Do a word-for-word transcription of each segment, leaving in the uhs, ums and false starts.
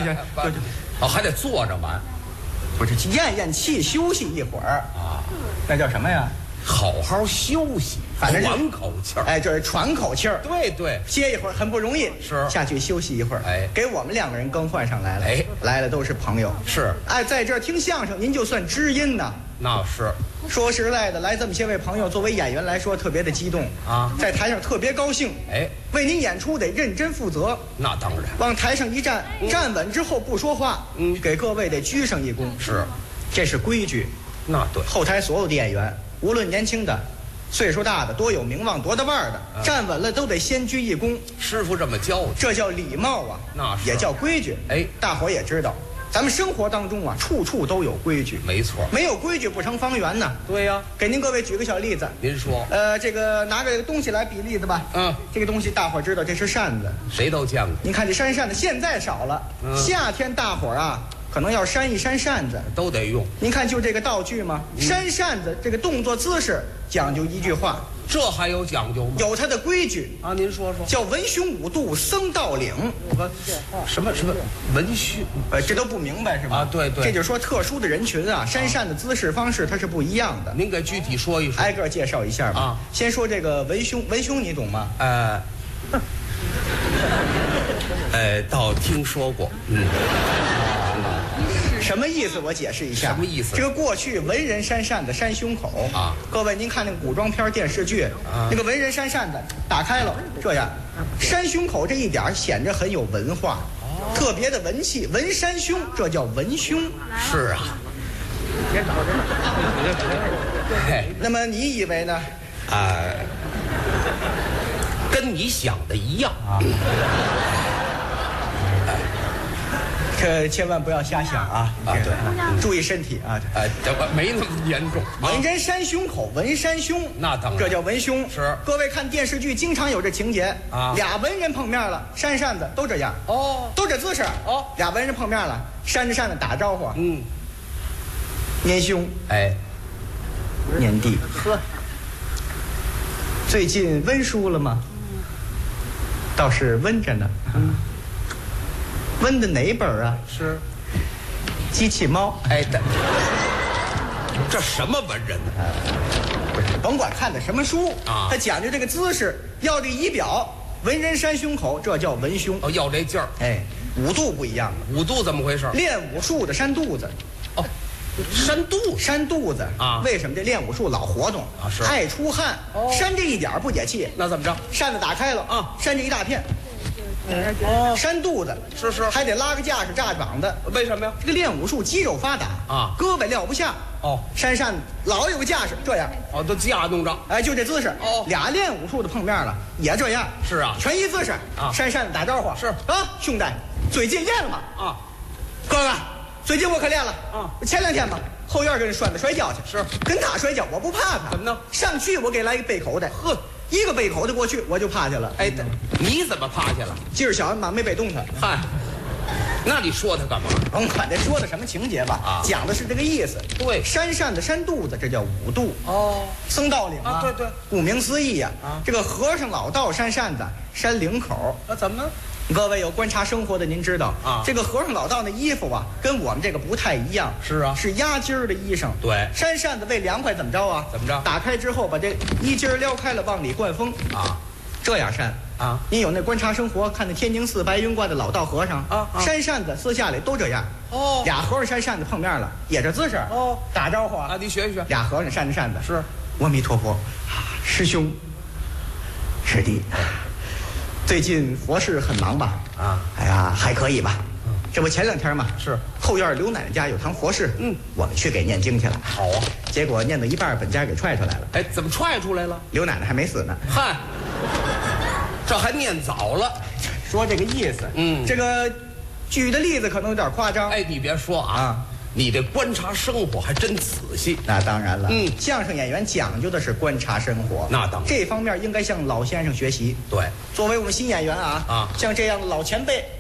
这这哦，还得坐着玩， 不是咽咽气，休息一会儿啊， 那叫什么呀？ 好好休息， 反正喘口气儿。 哎，就是喘口气儿。 对对， 歇一会儿很不容易， 是下去休息一会儿。 哎， 给我们两个人更换上来了。 哎， 来了都是朋友。 是， 哎，在这儿听相声，您就算知音呐。 那是。 说实在的，来这么些位朋友，作为演员来说，特别的激动啊， 在台上特别高兴。 哎， 为您演出得认真负责。 那当然。 往台上一站， 嗯、 站稳之后不说话， 嗯， 给各位得鞠上一躬。 是， 这是规矩。 那对。 后台所有的演员，无论年轻的。岁数大的多有名望多大腕儿的、啊，站稳了都得先鞠一躬。 师傅这么教， 这叫礼貌啊， 那是也叫规矩。 哎， 大伙儿也知道，咱们生活当中啊，处处都有规矩。 没错， 没有规矩不成方圆呢。 对呀、啊， 给您各位举个小例子。 您说， 呃，这个拿个东西来比例子吧。 嗯， 这个东西大伙儿知道，这是扇子， 谁都见过。 您看这扇扇子现在少了，嗯、夏天大伙儿啊。可能要扇一扇扇子， 都得用。 您看，就这个道具吗？嗯、扇扇子这个动作姿势讲究一句话， 这还有讲究吗？ 有它的规矩啊，您说说。 叫文胸五度僧道领。 我什么什么文胸？ 呃，这都不明白是吧？ 啊，对对。 这就是说，特殊的人群啊，扇扇的姿势方式它是不一样的。 您给具体说一说， 挨个介绍一下吧。 啊， 先说这个文胸，文胸你懂吗？ 呃。呃，倒听说过，嗯。 什么意思？我解释一下。 什么意思？ 这个过去文人扇扇子扇胸口啊， 各位您看那个古装片、电视剧， 啊、 那个文人扇扇子打开了，这样扇胸口这一点显着很有文化，哦、特别的文气。文扇胸，这叫文胸。 是啊。 那么你以为呢？ 啊、呃，跟你想的一样啊。 可千万不要瞎想啊！ 啊，对， 注意身体啊！ 呃，这没那么严重。 文人扇胸口，文扇胸， 那当然， 这叫文胸。 是， 各位看电视剧，经常有这情节啊， 俩文人碰面了，扇扇子都这样哦， 都这姿势哦。 俩文人碰面了，扇着扇子打招呼， 嗯， 拈胸， 哎， 拈地。 呵， 最近温书了吗？倒是温着呢。 嗯。 温的哪本啊？ 是机器猫。 哎，这这什么文人呢？ 不是，甭管看的什么书啊， 他讲究这个姿势，要这仪表，文人扇胸口，这叫文胸。 哦，要这劲儿。 哎，五度不一样了。 五度怎么回事？ 练武术的扇肚子。 哦，扇肚扇肚子啊？ 为什么这练武术老活动啊？是爱出汗。 哦， 扇这一点不解气。 那怎么着？ 扇子打开了啊， 扇这一大片。 哦， 扇肚子是是， 还得拉个架势炸膀子。 为什么呀？ 这个练武术肌肉发达啊， 胳膊撂不下。 哦， 扇扇子老有个架势，这样。 哦，都架弄着。 哎，就这姿势。 哦， 俩练武术的碰面了，也这样。 是啊， 全一姿势啊。 扇扇子打招呼。 是啊，兄弟，最近练了吗？ 啊， 哥哥，最近我可练了。 啊， 前两天吧，后院跟人拴子摔跤去。 是， 跟他摔跤，我不怕他。 怎么呢？ 上去我给来一个背口袋。 呵。 一个背口袋过去，我就趴下了。 哎，你怎么趴下了？ 劲儿小嘛，没背动他。 嗨，那你说他干嘛？ 甭管这说的什么情节吧， 啊， 讲的是这个意思。 对， 扇扇子扇肚子，这叫五度。 哦， 僧道领啊，对对， 顾名思义呀。 啊， 这个和尚老道扇扇子，扇领口。 那怎么？ 各位有观察生活的，您知道啊， 这个和尚老道那衣服啊，跟我们这个不太一样。 是啊， 是压襟儿的衣裳。 对， 扇扇子为凉快，怎么着啊？ 怎么着？ 打开之后，把这衣襟撩开了，往里灌风啊， 这样扇啊。 您有那观察生活，看那天津寺白云观的老道和尚啊，啊扇扇子私下里都这样。 哦， 俩和尚扇扇子碰面了，也这姿势。 哦， 打招呼啊， 啊，你学一学。 俩和尚扇着扇子， 是， 阿弥陀佛，师兄，师弟。最近佛事很忙吧？ 啊， 哎呀，还可以吧。嗯，这不前两天嘛， 是后院刘奶奶家有堂佛事， 嗯， 我们去给念经去了。 好啊， 结果念到一半，本家给踹出来了。 哎，怎么踹出来了？ 刘奶奶还没死呢。 嗨，这还念早了， 说这个意思。 嗯， 这个举的例子可能有点夸张。 哎，你别说啊。啊，你这观察生活还真仔细。 那当然了， 嗯， 相声演员讲究的是观察生活， 那当然， 这方面应该向老先生学习。 对， 作为我们新演员啊， 啊， 像这样的老前辈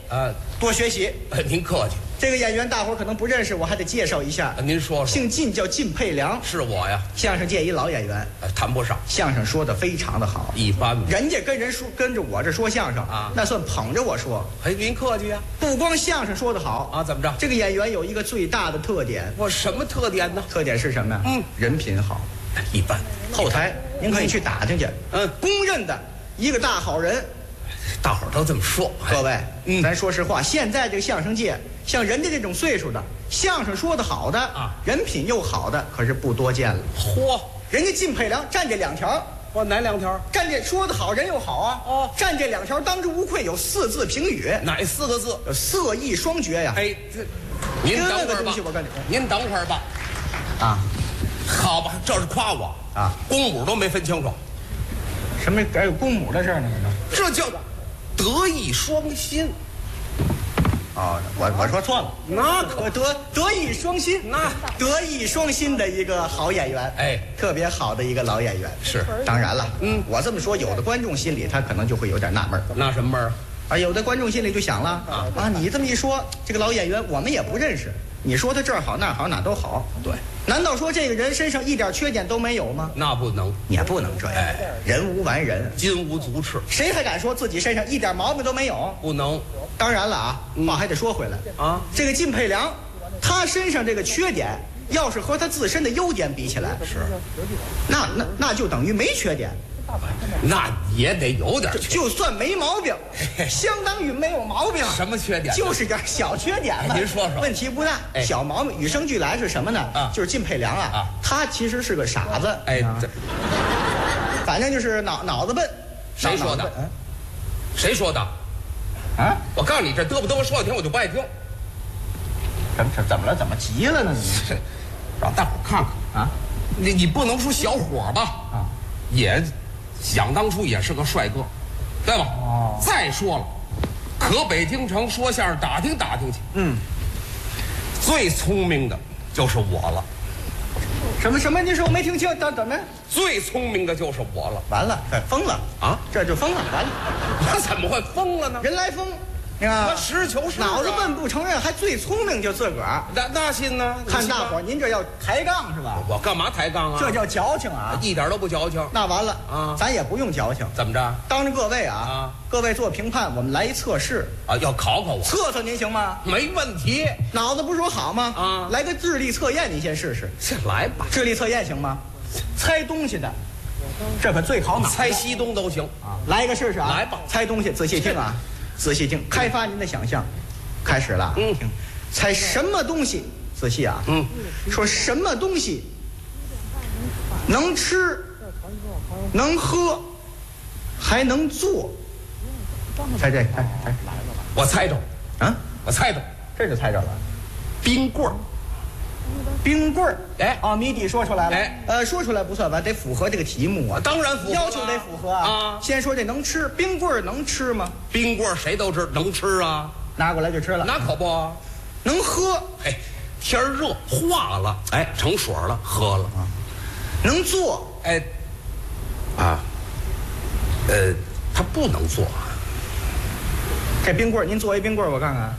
啊， 多学习。 呃您客气。 这个演员大伙儿可能不认识，我还得介绍一下。 啊您说说。 姓靳，叫靳佩良， 是我呀。 相声界一老演员， 呃谈不上。 相声说的非常的好， 一般吧。 人家跟人说，跟着我这说相声啊， 那算捧着我说。 哎，您客气呀。 不光相声说得好啊，怎么着？ 这个演员有一个最大的特点。 我什么特点呢？ 特点是什么呀？ 嗯， 人品好。 一般。 后台您可以去打听去。 嗯， 公认的一个大好人。 大伙儿都这么说。 各位， 嗯， 咱说实话，现在这个相声界，像人家这种岁数的，相声说得好的啊， 人品又好的，可是不多见了。 嚯， 人家靳佩良占这两条。 我哪两条？ 占这说得好人又好啊。 哦， 占这两条当之无愧，有四字评语。 哪四个字？ 色艺双绝呀。 哎，这您等会儿吧。 我告诉你， 您等会儿吧。 啊， 好吧，这是夸我啊， 公母都没分清楚。 什么还有公母的事呢？ 这叫德艺双馨。 哦，我我说错了， 那可德德艺双馨， 那德艺双馨的一个好演员， 哎， 特别好的一个老演员。 是， 当然了， 嗯， 我这么说，有的观众心里他可能就会有点纳闷。 纳什么闷儿啊？有的观众心里就想了啊啊，你这么一说，这个老演员我们也不认识，你说他这儿好那儿好哪都好， 对， 难道说这个人身上一点缺点都没有吗？ 那不能， 也不能这样， 哎， 人无完人， 金无足赤， 谁还敢说自己身上一点毛病都没有？ 不能。 当然了啊，话还得说回来啊， 这个靳佩良，他身上这个缺点，要是和他自身的优点比起来， 是， 那那那就等于没缺点， 那也得有点缺点， 就算没毛病，相当于没有毛病。 什么缺点？ 就是点小缺点嘛。 您说说。 问题不大， 哎， 小毛病。与生俱来是什么呢？ 啊， 就是靳佩良啊， 啊， 他其实是个傻子。 哎，这， 反正就是脑脑子笨。 谁说的？ 嗯， 谁说的？ 啊！ 我告诉你，这嘚不嘚说两天我就不爱听。 怎么怎么了？怎么急了呢？你让大伙看看啊！ 你你不能说小伙吧？ 啊， 也想当初也是个帅哥，对吧？ 哦。 再说了，可北京城说相声打听打听去。 嗯。 最聪明的就是我了。 什么什么？你说我没听清，怎怎么？ 最聪明的就是我了。 完了，哎，疯了啊！ 这就疯了，完了。 他怎么会疯了呢？ 人来疯。啊， 实求是、啊， 脑子笨不承认，还最聪明就自个儿。 那那信呢？ 看大伙儿，您这要抬杠是吧？ 我干嘛抬杠啊？ 这叫矫情啊！ 一点都不矫情。 那完了啊， 咱也不用矫情。 怎么着？ 当着各位啊， 啊各位做评判，我们来一测试啊，要考考我， 测测您行吗？ 没问题。 脑子不是说好吗？ 啊， 来个智力测验，你先试试。 先来吧。 智力测验行吗？猜东西的，这可最考脑。 猜西东都行啊，来一个试试啊！ 来吧， 猜东西，仔细听啊，仔细听，开发您的想象。开始了， 嗯， 猜什么东西？仔细啊， 嗯， 说什么东西能吃、能喝，还能做？猜这，猜猜， 我猜着， 啊， 我猜着， 这就猜着了， 冰棍儿， 冰棍儿， 哎， 啊，谜底说出来了， 哎， 呃，说出来不算完，得符合这个题目啊， 当然符合， 要求得符合啊。 啊， 先说这能吃，冰棍儿能吃吗？ 冰棍儿谁都知能吃啊。 拿过来就吃了， 那可不。 能喝， 哎，天儿热化了，哎，成水了，喝了啊。 能做， 哎，啊，呃，它不能做。 这冰棍儿，您做一冰棍儿我看看。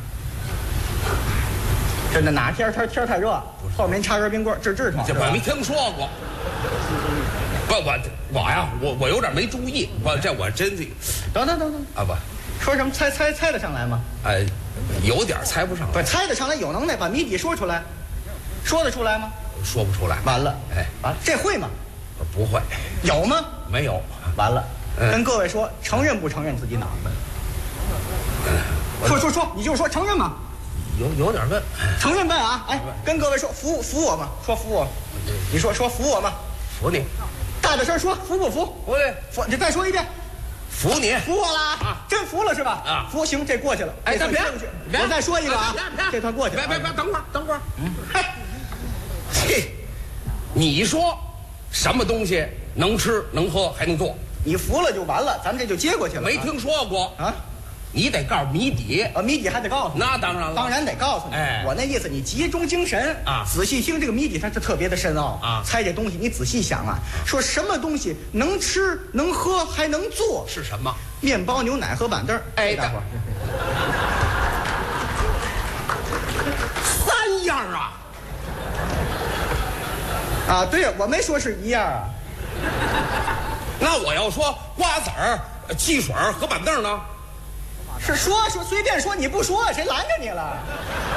真的哪天天天太热，后面插根冰棍儿治痔疮。 这我没听说过。不，我我呀，我我有点没注意，我这我真的。 等等等等啊不。 说什么猜猜猜得上来吗？ 呃，有点猜不上来。 不是猜得上来，有能耐把谜底说出来，说得出来吗？ 说不出来。 完了， 哎， 完了，这会吗？ 不会。 有吗？ 没有。 完了， 嗯、 跟各位说，承认不承认自己脑子笨？嗯、说说说，你就说承认吗？ 有有点笨。 承认笨啊！哎，跟各位说，服服我吗？说服我，你说说服我吗？ 服你。 大点声说，服不服？ 不对， 服，你再说一遍。 服你， 服我了啊！真服了是吧？ 啊， 服行，这过去了。 哎，咱别， 我再说一个啊，这段过去了。 别别别，等会儿，等会儿。嗯，嘿，你说什么东西能吃能喝还能做？ 你服了就完了，咱们这就接过去了。 没听说过啊？ 你得告诉谜底啊，谜底还得告诉你。 那当然了， 当然得告诉你。 哎， 我那意思，你集中精神啊， 仔细听这个谜底，它是特别的深奥啊。 猜这东西，你仔细想啊，说什么东西能吃能喝还能做？ 是什么？ 面包、牛奶和板凳。 哎， 大伙儿。 啊？ 啊，对，我没说是一样啊。 那我要说瓜子儿、汽水和板凳呢？ 是说说随便说，你不说谁拦着你了？